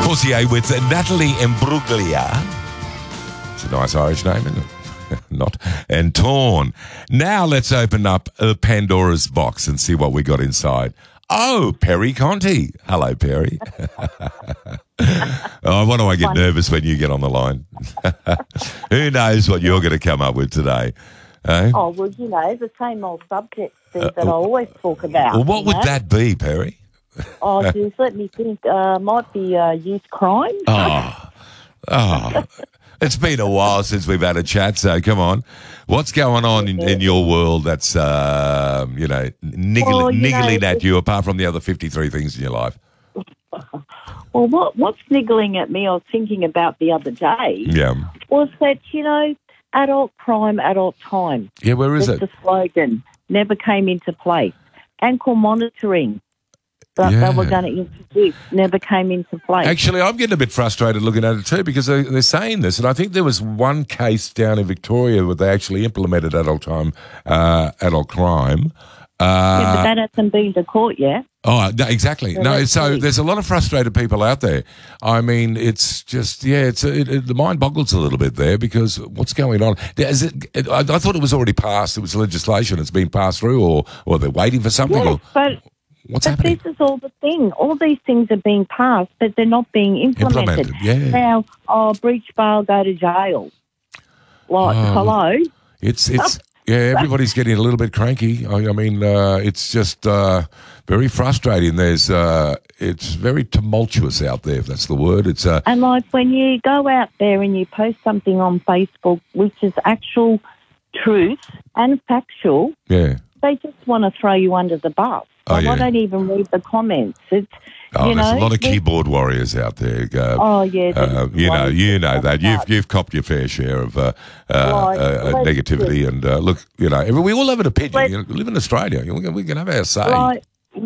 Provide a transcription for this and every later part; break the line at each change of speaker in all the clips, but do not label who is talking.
Dossier with Natalie Imbruglia. It's a nice Irish name, isn't it? Not. And Torn. Now let's open up Pandora's box and see what we got inside. Oh, Perry Conti. Hello, Perry. Oh, why do I get nervous when you get on the line? Who knows what you're going to come up with today? Eh?
Oh, well, the same old subject that I always talk about.
Well, what would that be, Perry?
Oh, just let me think. Might be youth crime.
Oh. It's been a while since we've had a chat, so come on. What's going on in your world that's, niggling at you apart from the other 53 things in your life?
Well, what's niggling at me, I was thinking about the other day, was that, adult crime, adult time.
Yeah, where is it?
The slogan never came into place. Ankle monitoring. That they were going to introduce never came into place.
Actually, I'm getting a bit frustrated looking at it too because they're saying this, and I think there was one case down in Victoria where they actually implemented adult crime.
But that hasn't been to court yet.
Oh, no, exactly. So there's a lot of frustrated people out there. I mean, it's just, the mind boggles a little bit there because what's going on? I thought it was already passed. It was legislation. It's been passed through or they're waiting for something.
Yes, but
what's happening?
This is all the thing. All these things are being passed, but they're not being implemented. Now, breach bail, go to jail. Hello?
It's everybody's getting a little bit cranky. I mean, it's just very frustrating. It's very tumultuous out there, if that's the word.
And like when you go out there and you post something on Facebook, which is actual truth and factual, they just want to throw you under the bus. I don't even read the comments. There's a
lot of keyboard warriors out there. You know that you've copped your fair share of negativity, and we all have an opinion. We live in Australia. We can have our say.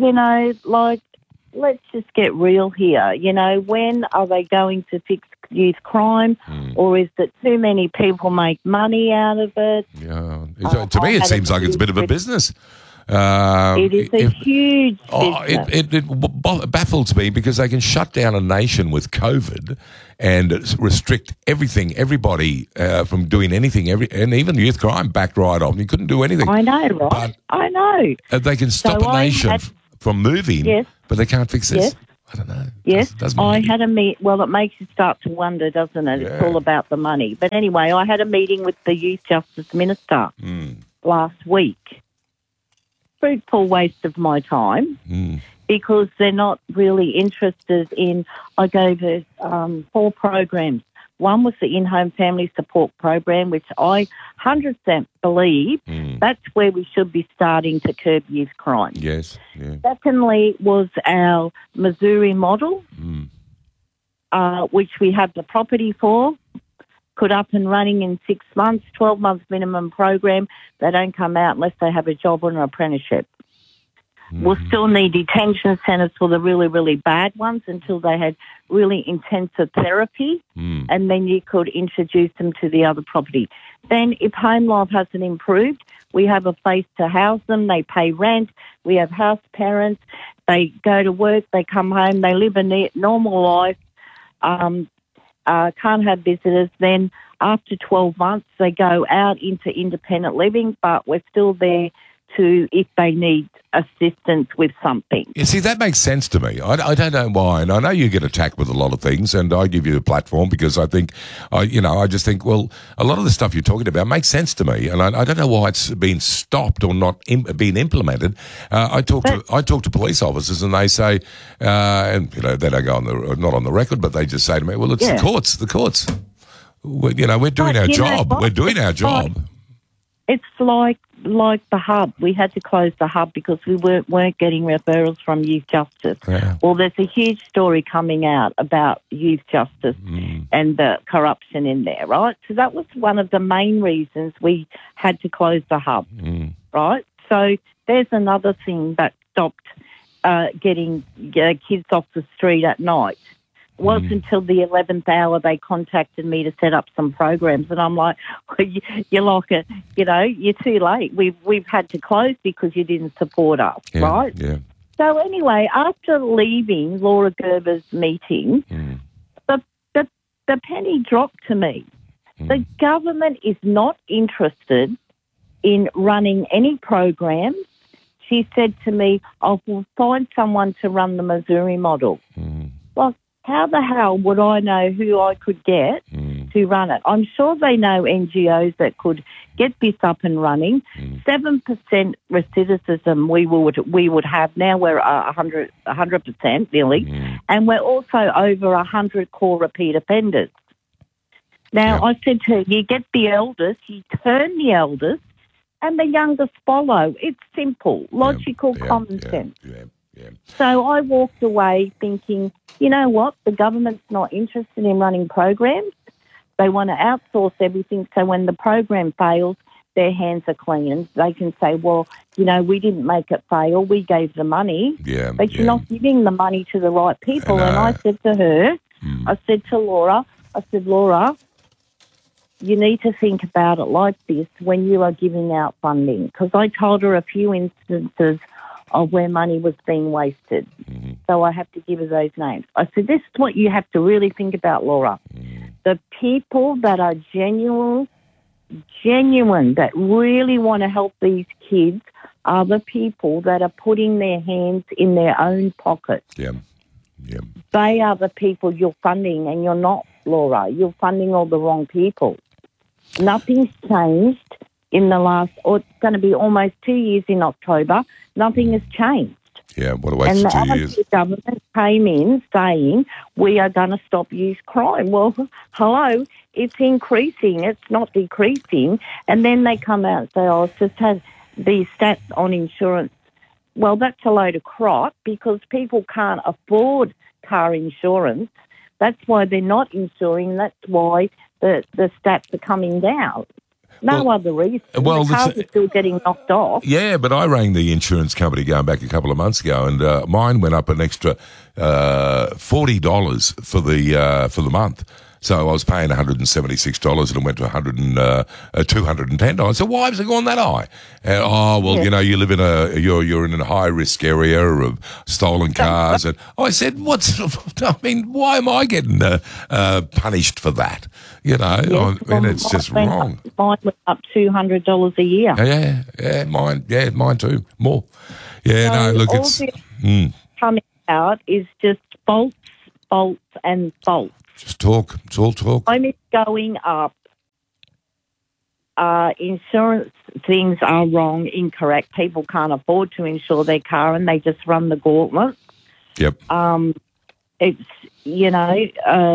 Let's just get real here. When are they going to fix youth crime, or is it too many people make money out of it?
Yeah, to me, it seems like it's a bit of a business.
It is a huge business.
It baffles me because they can shut down a nation with COVID and restrict everybody from doing anything, and even youth crime backed right off. You couldn't do anything.
I know, right? I know.
They can stop a nation from moving, but they can't fix this.
Yes.
I don't know.
Yes, I had a meet. Well, it makes you start to wonder, doesn't it? It's all about the money. But anyway, I had a meeting with the Youth Justice Minister last week. Fruitful waste of my time because they're not really interested in. I gave her 4 programs. One was the in-home family support program, which I 100% believe that's where we should be starting to curb youth crime.
Yes. Yeah.
Secondly was our Missouri model, which we have the property for, put up and running in 6 months, 12 months minimum program. They don't come out unless they have a job or an apprenticeship. We'll still need detention centres for the really, really bad ones until they had really intensive therapy, and then you could introduce them to the other property. Then if home life hasn't improved, we have a place to house them. They pay rent. We have house parents. They go to work. They come home. They live a normal life. Can't have visitors. Then after 12 months, they go out into independent living, but we're still there if they need assistance with something.
You see, that makes sense to me. I don't know why, and I know you get attacked with a lot of things, and I give you a platform because I think, I just think, well, a lot of the stuff you're talking about makes sense to me, and I don't know why it's been stopped or not been implemented. I talk to police officers, and they say, and they don't go not on the record, but they just say to me, well, it's the courts. We're doing our job. We're doing our job.
It's like the hub. We had to close the hub because we weren't getting referrals from youth justice. Yeah. Well, there's a huge story coming out about youth justice and the corruption in there, right? So that was one of the main reasons we had to close the hub, right? So there's another thing that stopped getting kids off the street at night. It wasn't until the 11th hour they contacted me to set up some programs, and I'm like, well, you're like you're too late. We've had to close because you didn't support us, right?
Yeah.
So anyway, after leaving Laura Gerber's meeting, the penny dropped to me. The government is not interested in running any programs. She said to me, I will find someone to run the Missouri model. Well, how the hell would I know who I could get to run it? I'm sure they know NGOs that could get this up and running. 7% recidivism we would have. Now we're 100% nearly. And we're also over 100 core repeat offenders. Now, I said to her, you get the eldest, you turn the eldest, and the youngest follow. It's simple, logical, common sense. So I walked away thinking, you know what, the government's not interested in running programs. They want to outsource everything, so when the program fails, their hands are clean. And they can say, well, you know, we didn't make it fail, we gave the money. But you're not giving the money to the right people. And I said to her, I said to Laura, Laura, you need to think about it like this when you are giving out funding. Because I told her a few instances of where money was being wasted. So I have to give her those names. I said, this is what you have to really think about, Laura. The people that are genuine, that really want to help these kids are the people that are putting their hands in their own pockets. They are the people you're funding, and you're not, Laura. You're funding all the wrong people. Nothing's changed in the last, or it's going to be almost 2 years in October. Nothing has changed.
What a waste of 2 years.
And the government came in saying, we are going to stop youth crime. Well, hello, it's increasing. It's not decreasing. And then they come out and say, oh, it's just had these stats on insurance. Well, that's a load of crap because people can't afford car insurance. That's why they're not insuring. That's why the stats are coming down. No other reason. Well, the cars are still getting knocked off.
Yeah, but I rang the insurance company going back a couple of months ago, and mine went up an extra $40 for the month. So I was paying $176 and it went to $210. So why has it gone that high? You know, you live in you're in a high risk area of stolen cars. And I said, why am I getting punished for that? You know, it's just wrong.
Mine went up $200 a year.
Mine too. More. It's
coming out is just faults, and faults.
Just talk. It's all talk.
Crime is going up. Insurance things are wrong, incorrect. People can't afford to insure their car and they just run the gauntlet.
Yep.
It's, you know,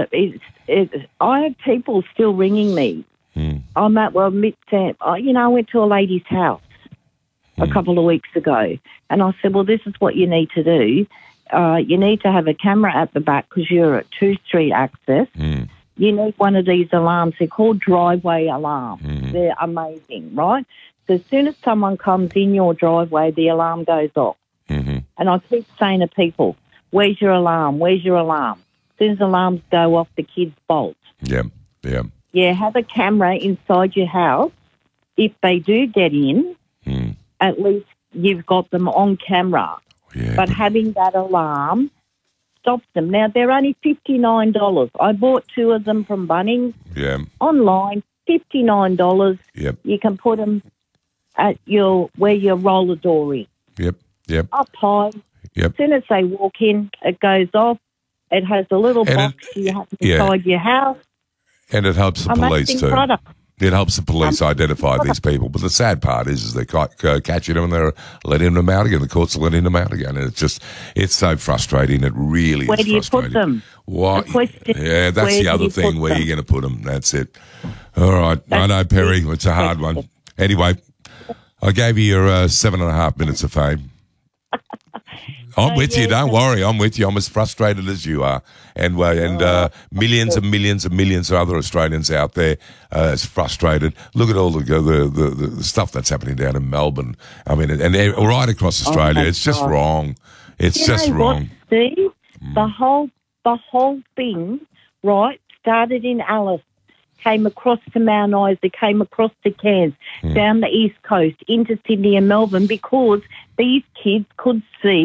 I have people still ringing me. I'm at, I went to a lady's house a couple of weeks ago and I said, well, this is what you need to do. You need to have a camera at the back because you're at 2 street access. You need one of these alarms. They're called driveway alarms. They're amazing, right? So as soon as someone comes in your driveway, the alarm goes off. And I keep saying to people, where's your alarm? Where's your alarm? As soon as alarms go off, the kids bolt. Yeah, have a camera inside your house. If they do get in, at least you've got them on camera. But having that alarm stops them. Now, they're only $59. I bought 2 of them from Bunnings. Online, $59. You can put them at where your roller door is. Up high. As soon as they walk in, it goes off. It has a little box you have inside your house.
And it helps the police too.
Product.
It helps the police identify these people. But the sad part is they're catching them and they're letting them out again. The courts are letting them out again. And it's so frustrating. It really is frustrating.
Where do you put them?
What? Yeah, that's the other thing. Where are you going to put them? That's it. All right. I know, Perry. It's a hard one. Anyway, I gave you your 7.5 minutes of fame. I'm with you. Don't worry. I'm with you. I'm as frustrated as you are, and millions and millions and millions of other Australians out there as frustrated. Look at all the stuff that's happening down in Melbourne. I mean, and right across Australia. It's just wrong. It's just wrong.
Steve? The whole thing, right, started in Alice, came across to Mount Isa, came across to Cairns, down the East Coast, into Sydney and Melbourne, because these kids could see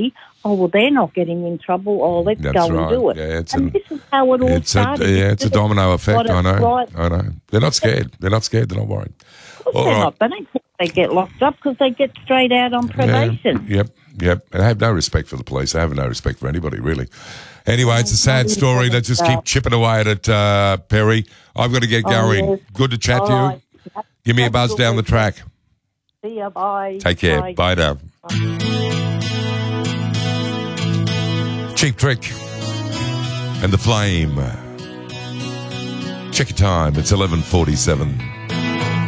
oh, well, they're not getting in trouble. Oh, let's
That's
go
right.
and do it.
Yeah,
And this is how it all started.
It's a domino effect. I know.
Right.
I know. They're not scared. They're not scared. They're not worried.
Of course they're not. They don't think they get locked up because they get straight out on probation.
Yeah, yep. And I have no respect for the police. I have no respect for anybody, really. Anyway, it's a sad story. Let's just keep chipping away at it, Perry. I've got to get going.
Yes.
Good to chat to you.
Right.
Give me a buzz down the track.
See ya. Bye.
Take care. Bye now. Cheap Trick and The Flame. Check your time. It's 11:47.